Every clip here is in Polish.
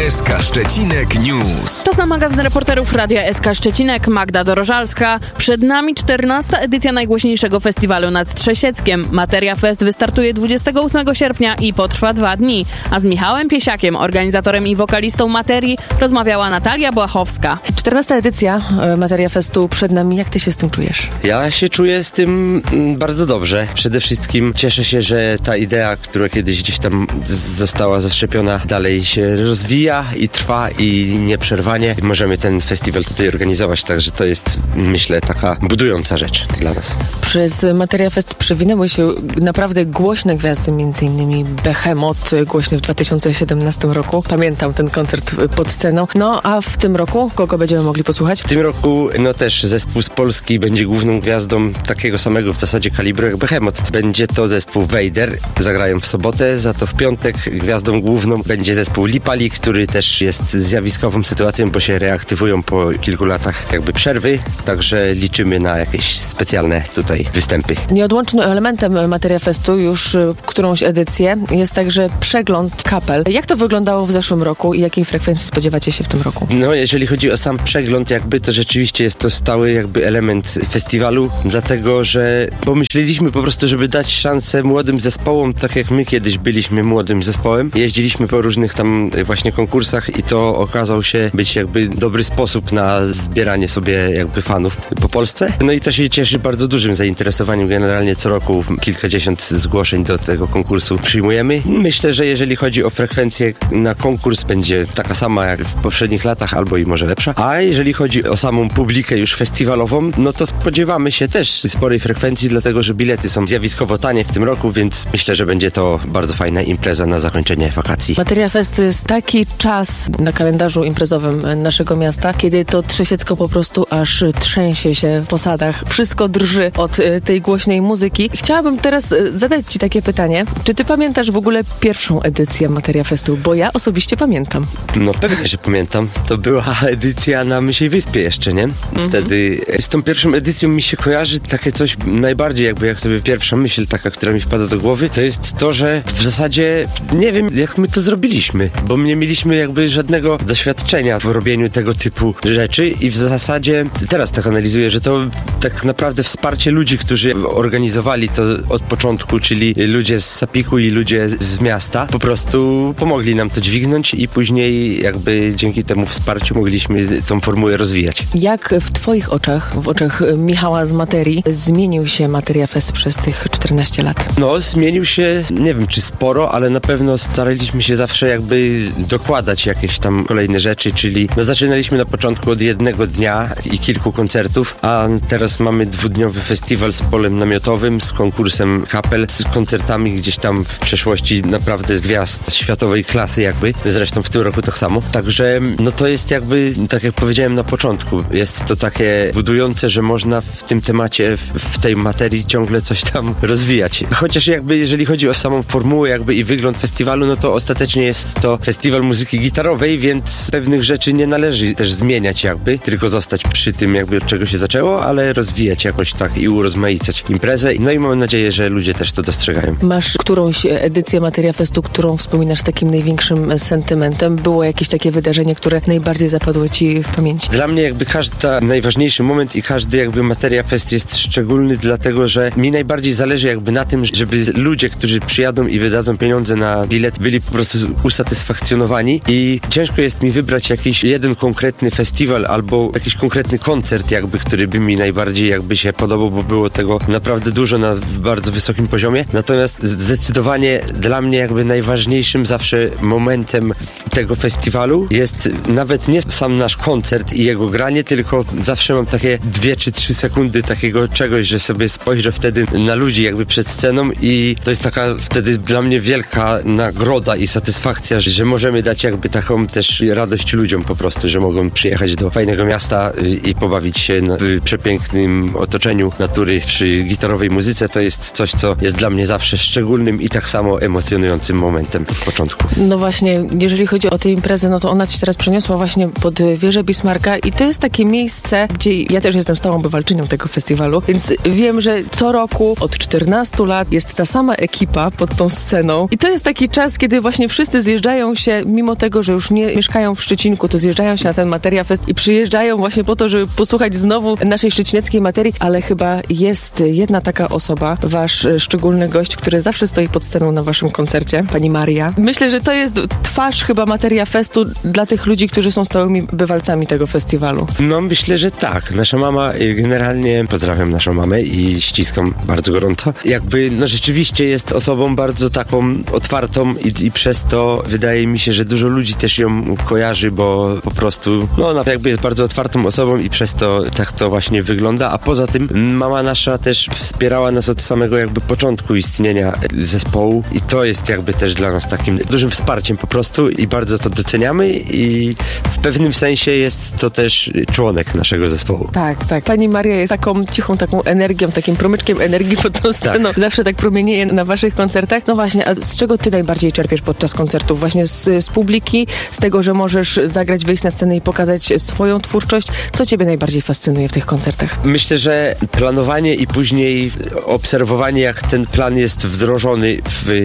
SK Szczecinek News. Czas na magazyn reporterów Radia SK Szczecinek. Magda Dorożalska. Przed nami 14. edycja najgłośniejszego festiwalu nad Trzesieckiem. Materia Fest wystartuje 28 sierpnia i potrwa 2 dni. A z Michałem Piesiakiem, organizatorem i wokalistą Materii, rozmawiała Natalia Błachowska. 14. edycja Materia Festu przed nami. Jak ty się z tym czujesz? Ja się czuję z tym bardzo dobrze. Przede wszystkim cieszę się, że ta idea, która kiedyś gdzieś tam została zaszczepiona, dalej się rozwija i trwa i nieprzerwanie. Możemy ten festiwal tutaj organizować, także to jest, myślę, taka budująca rzecz dla nas. Przez Materia Fest przewinęły się naprawdę głośne gwiazdy, m.in. Behemoth, głośny w 2017 roku. Pamiętam ten koncert pod sceną. No a w tym roku kogo będziemy mogli posłuchać? W tym roku też zespół z Polski będzie główną gwiazdą takiego samego w zasadzie kalibru jak Behemoth. Będzie to zespół Vader. Zagrają w sobotę, za to w piątek gwiazdą główną będzie zespół Lipali, który też jest zjawiskową sytuacją, bo się reaktywują po kilku latach jakby przerwy, także liczymy na jakieś specjalne tutaj występy. Nieodłącznym elementem Materia Festu już którąś edycję jest także przegląd kapel. Jak to wyglądało w zeszłym roku i jakiej frekwencji spodziewacie się w tym roku? No, jeżeli chodzi o sam przegląd jakby, to rzeczywiście jest to stały jakby element festiwalu, dlatego, że pomyśleliśmy po prostu, żeby dać szansę młodym zespołom, tak jak my kiedyś byliśmy młodym zespołem. Jeździliśmy po różnych tam właśnie konkursach i to okazał się być jakby dobry sposób na zbieranie sobie jakby fanów po Polsce. No i to się cieszy bardzo dużym zainteresowaniem. Generalnie co roku kilkadziesiąt zgłoszeń do tego konkursu przyjmujemy. Myślę, że jeżeli chodzi o frekwencję na konkurs, będzie taka sama jak w poprzednich latach, albo i może lepsza. A jeżeli chodzi o samą publikę już festiwalową, no to spodziewamy się też sporej frekwencji, dlatego że bilety są zjawiskowo tanie w tym roku, więc myślę, że będzie to bardzo fajna impreza na zakończenie wakacji. Materia Fest to jest taki czas na kalendarzu imprezowym naszego miasta, kiedy to Trzesiecko po prostu aż trzęsie się w posadach. Wszystko drży od tej głośnej muzyki. Chciałabym teraz zadać ci takie pytanie. Czy ty pamiętasz w ogóle pierwszą edycję Materia Festu? Bo ja osobiście pamiętam. No pewnie, że pamiętam. To była edycja na Mysiej Wyspie jeszcze, nie? Wtedy z tą pierwszą edycją mi się kojarzy takie coś najbardziej jakby jak sobie pierwsza myśl taka, która mi wpada do głowy, to jest to, że w zasadzie nie wiem, jak my to zrobiliśmy, bo nie mieliśmy jakby żadnego doświadczenia w robieniu tego typu rzeczy i w zasadzie teraz tak analizuję, że to tak naprawdę wsparcie ludzi, którzy organizowali to od początku, czyli ludzie z Sapiku i ludzie z miasta, po prostu pomogli nam to dźwignąć i później jakby dzięki temu wsparciu mogliśmy tą formułę rozwijać. Jak w twoich oczach, w oczach Michała z Materii, zmienił się Materia Fest przez tych 14 lat? No, zmienił się, nie wiem czy sporo, ale na pewno staraliśmy się zawsze jakby dokładać jakieś tam kolejne rzeczy, czyli zaczynaliśmy na początku od jednego dnia i kilku koncertów, a teraz mamy 2-dniowy festiwal z polem namiotowym, z konkursem kapel, z koncertami gdzieś tam w przeszłości naprawdę gwiazd światowej klasy jakby, zresztą w tym roku tak samo, także no to jest jakby, tak jak powiedziałem na początku, jest to takie budujące, że można w tym temacie, w tej materii ciągle coś tam rozwijać. Chociaż jakby jeżeli chodzi o samą formułę jakby i wygląd festiwalu, no to ostatecznie jest to festiwal muzyki gitarowej, więc pewnych rzeczy nie należy też zmieniać jakby, tylko zostać przy tym jakby od czego się zaczęło, ale rozwijać jakoś tak i urozmaicać imprezę. No i mam nadzieję, że ludzie też to dostrzegają. Masz którąś edycję Materia Festu, którą wspominasz z takim największym sentymentem? Było jakieś takie wydarzenie, które najbardziej zapadło ci w pamięci? Dla mnie jakby najważniejszy moment i każdy jakby Materia Fest jest szczególny, dlatego że mi najbardziej zależy jakby na tym, żeby ludzie, którzy przyjadą i wydadzą pieniądze na bilet, byli po prostu usatysfakcjonowani i ciężko jest mi wybrać jakiś jeden konkretny festiwal albo jakiś konkretny koncert jakby, który by mi najbardziej jakby się podobał, bo było tego naprawdę dużo na bardzo wysokim poziomie. Natomiast zdecydowanie dla mnie jakby najważniejszym zawsze momentem tego festiwalu jest nawet nie sam nasz koncert i jego granie, tylko zawsze mam takie 2 czy 3 sekundy takiego czegoś, że sobie spojrzę wtedy na ludzi jakby przed sceną i to jest taka wtedy dla mnie wielka nagroda i satysfakcja, że możemy dać jakby taką też radość ludziom po prostu, że mogą przyjechać do fajnego miasta i pobawić się w przepięknym otoczeniu natury przy gitarowej muzyce. To jest coś, co jest dla mnie zawsze szczególnym i tak samo emocjonującym momentem od początku. No właśnie, jeżeli chodzi o tę imprezę, no to ona ci teraz przeniosła właśnie pod wieżę Bismarcka i to jest takie miejsce, gdzie ja też jestem stałą bywalczynią tego festiwalu, więc wiem, że co roku od 14 lat jest ta sama ekipa pod tą sceną i to jest taki czas, kiedy właśnie wszyscy zjeżdżają się, mimo tego, że już nie mieszkają w Szczecinku, to zjeżdżają się na ten Materia Fest i przyjeżdżają właśnie po to, żeby posłuchać znowu naszej szczecineckiej materii, ale chyba jest jedna taka osoba, wasz szczególny gość, który zawsze stoi pod sceną na waszym koncercie, pani Maria. Myślę, że to jest twarz chyba Materia Festu dla tych ludzi, którzy są stałymi bywalcami tego festiwalu. No myślę, że tak. Nasza mama generalnie, pozdrawiam naszą mamę i ściskam bardzo gorąco. Jakby no rzeczywiście jest osobą bardzo taką otwartą i przez to wydaje mi się, że dużo ludzi też ją kojarzy, bo po prostu no ona jakby jest bardzo otwartą osobą i przez to tak to właśnie wygląda, a poza tym mama nasza też wspierała nas od samego jakby początku istnienia zespołu i to jest jakby też dla nas takim dużym wsparciem po prostu i bardzo to doceniamy i w pewnym sensie jest to też członek naszego zespołu. Tak, tak. Pani Maria jest taką cichą, taką energią, takim promyczkiem energii pod tą sceną. Tak. Zawsze tak promienieje na waszych koncertach. No właśnie, a z czego ty najbardziej czerpiesz podczas koncertów? Właśnie z publiki, z tego, że możesz zagrać, wyjść na scenę i pokazać swoją twórczość. Co ciebie najbardziej fascynuje w tych koncertach? Myślę, że planowanie i później obserwowanie, jak ten plan jest wdrożony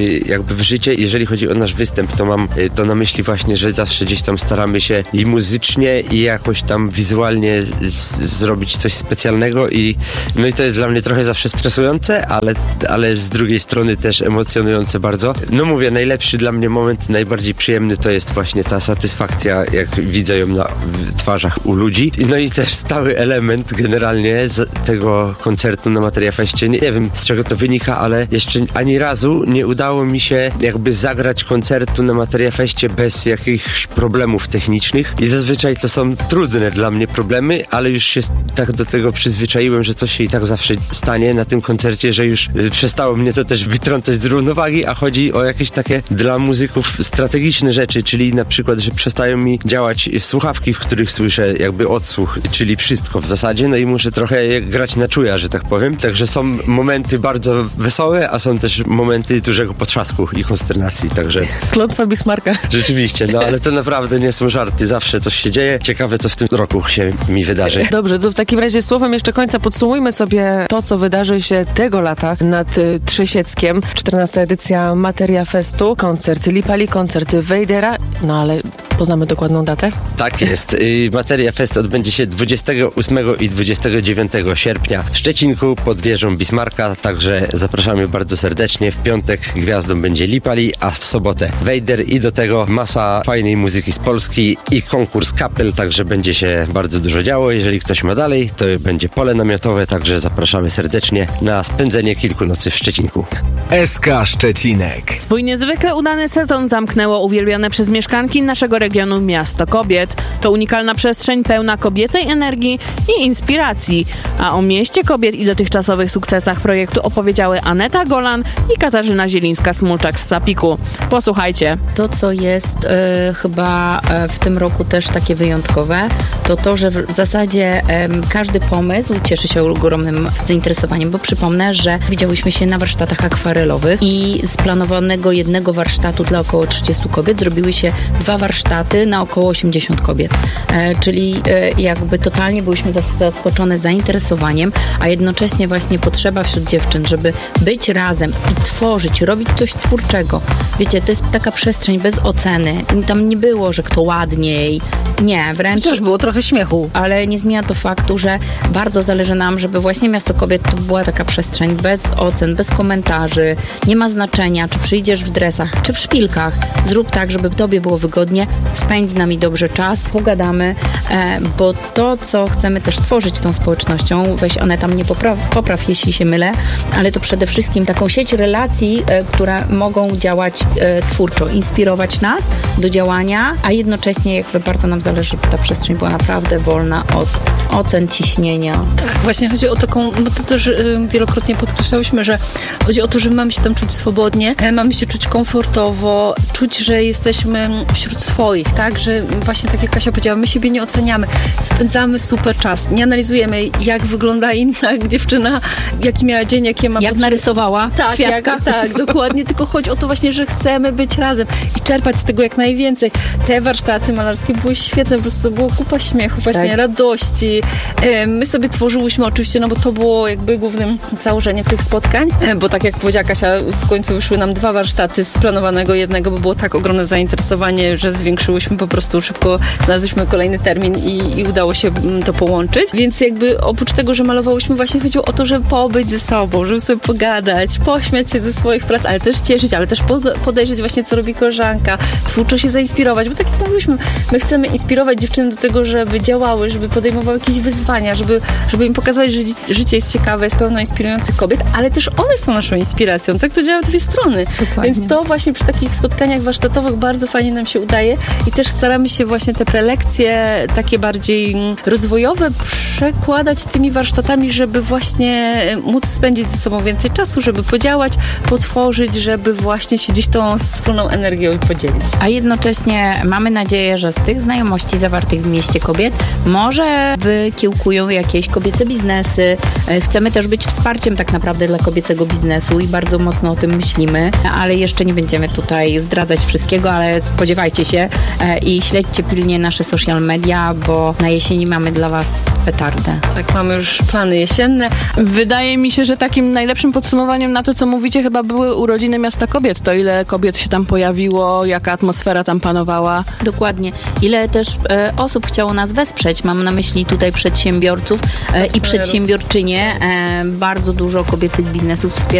w życie. Jeżeli chodzi o nasz występ, to mam to na myśli właśnie, że zawsze gdzieś tam staramy się i muzycznie, i jakoś tam wizualnie zrobić coś specjalnego i to jest dla mnie trochę zawsze stresujące, ale z drugiej strony też emocjonujące bardzo. No mówię, najlepszy dla mnie moment, najbardziej przyjemny to jest właśnie ta satysfakcja, jak widzę ją na twarzach u ludzi. No i też stały element generalnie z tego koncertu na Materia Feście. Nie wiem, z czego to wynika, ale jeszcze ani razu nie udało mi się jakby zagrać koncertu na Materia Feście bez jakichś problemów technicznych i zazwyczaj to są trudne dla mnie problemy, ale już się tak do tego przyzwyczaiłem, że coś się i tak zawsze stanie na tym koncercie, że już przestało mnie to też wytrącać z równowagi, a chodzi o jakieś takie dla muzyków strategiczne rzeczy, czyli na przykład, że przestają mi działać słuchawki, w których słyszę jakby odsłuch, czyli wszystko w zasadzie, no i muszę trochę grać na czuja, że tak powiem. Także są momenty bardzo wesołe, a są też momenty dużego potrzasku i konsternacji, także... Klątwa Bismarcka. Rzeczywiście, no ale to naprawdę nie są żarty, zawsze coś się dzieje. Ciekawe, co w tym roku się mi wydarzy. Dobrze, to w takim razie słowem jeszcze końca podsumujmy sobie to, co wydarzy się tego lata nad Trzesieckiem. 14. edycja Materia Festu, koncert Lipali, koncert Wejdera, no ale poznamy dokładną datę? Tak jest. Materia Fest odbędzie się 28 i 29 sierpnia w Szczecinku pod wieżą Bismarcka, także zapraszamy bardzo serdecznie. W piątek gwiazdą będzie Lipali, a w sobotę Wejder i do tego masa fajnej muzyki z Polski i konkurs kapel, także będzie się bardzo dużo działo. Jeżeli ktoś ma dalej, to będzie pole namiotowe, także zapraszamy serdecznie na spędzenie kilku nocy w Szczecinku. SK Szczecinek. Swój niezwykle udany sezon zamknęło uwielbiane przez mieszkanki naszego regionu Miasto Kobiet. To unikalna przestrzeń pełna kobiecej energii i inspiracji. A o mieście kobiet i dotychczasowych sukcesach projektu opowiedziały Aneta Golan i Katarzyna Zielińska-Smulczak z Sapiku. Posłuchajcie. To, co jest chyba w tym roku też takie wyjątkowe, to, że w zasadzie każdy pomysł cieszy się ogromnym zainteresowaniem, bo przypomnę, że widziałyśmy się na warsztatach akwarelowych i z planowanego jednego warsztatu dla około 30 kobiet zrobiły się 2 warsztaty na około 80 kobiet. Czyli jakby totalnie byłyśmy zaskoczone zainteresowaniem, a jednocześnie właśnie potrzeba wśród dziewczyn, żeby być razem i tworzyć, robić coś twórczego. Wiecie, to jest taka przestrzeń bez oceny. Tam nie było, że kto ładniej. Nie, wręcz... Chociaż było trochę śmiechu. Ale nie zmienia to faktu, że bardzo zależy nam, żeby właśnie Miasto Kobiet to była taka przestrzeń bez ocen, bez komentarzy. Nie ma znaczenia, czy przyjdziesz w dresach, czy w szpilkach. Zrób tak, żeby tobie było wygodnie. Spędź z nami dobrze czas, pogadamy, bo to, co chcemy też tworzyć tą społecznością, weź one tam nie popraw, jeśli się mylę, ale to przede wszystkim taką sieć relacji, które mogą działać twórczo, inspirować nas do działania, a jednocześnie jakby bardzo nam zależy, żeby ta przestrzeń była naprawdę wolna od ocen, ciśnienia. Tak, właśnie chodzi o taką, bo to też wielokrotnie podkreślałyśmy, że chodzi o to, że mamy się tam czuć swobodnie, mamy się czuć komfortowo, czuć, że jesteśmy wśród swoich, tak, że właśnie tak jak Kasia powiedziała, my siebie nie oceniamy, spędzamy super czas, nie analizujemy, jak wygląda inna dziewczyna, jaki miała dzień, jakie ma jak narysowała kwiatka. Tak, dokładnie, tylko chodzi o to właśnie, że chcemy być razem i czerpać z tego jak najwięcej. Te warsztaty malarskie były świetne, świetne, po prostu było kupa śmiechu, właśnie radości. My sobie tworzyłyśmy oczywiście, no bo to było jakby głównym założeniem tych spotkań, bo tak jak powiedziała Kasia, w końcu wyszły nam 2 warsztaty z planowanego jednego, bo było tak ogromne zainteresowanie, że zwiększyłyśmy po prostu szybko, znalazłyśmy kolejny termin i udało się to połączyć. Więc jakby oprócz tego, że malowałyśmy, właśnie chodziło o to, żeby pobyć ze sobą, żeby sobie pogadać, pośmiać się ze swoich prac, ale też cieszyć, ale też podejrzeć właśnie, co robi koleżanka, twórczo się zainspirować, bo tak jak mówiliśmy, my chcemy inspirować dziewczyny do tego, żeby działały, żeby podejmowały jakieś wyzwania, żeby im pokazywać, że życie jest ciekawe, jest pełno inspirujących kobiet, ale też one są naszą inspiracją, tak? To działa w 2 strony. Dokładnie. Więc to właśnie przy takich spotkaniach warsztatowych bardzo fajnie nam się udaje i też staramy się właśnie te prelekcje takie bardziej rozwojowe przekładać tymi warsztatami, żeby właśnie móc spędzić ze sobą więcej czasu, żeby podziałać, potworzyć, żeby właśnie się gdzieś tą wspólną energią podzielić. A jednocześnie mamy nadzieję, że z tych znajomości zawartych w Mieście Kobiet może wykiełkują jakieś kobiece biznesy. Chcemy też być wsparciem tak naprawdę dla kobiecego biznesu i bardzo mocno o tym myślimy, ale jeszcze nie będziemy tutaj zdradzać wszystkiego, ale spodziewajcie się i śledźcie pilnie nasze social media, bo na jesieni mamy dla Was petardę. Tak, mamy już plany jesienne. Wydaje mi się, że takim najlepszym podsumowaniem na to, co mówicie, chyba były urodziny Miasta Kobiet. To ile kobiet się tam pojawiło, jaka atmosfera tam panowała. Dokładnie. Ile też osób chciało nas wesprzeć. Mam na myśli tutaj przedsiębiorców i przedsiębiorczynie. Bardzo dużo kobiecych biznesów wspiera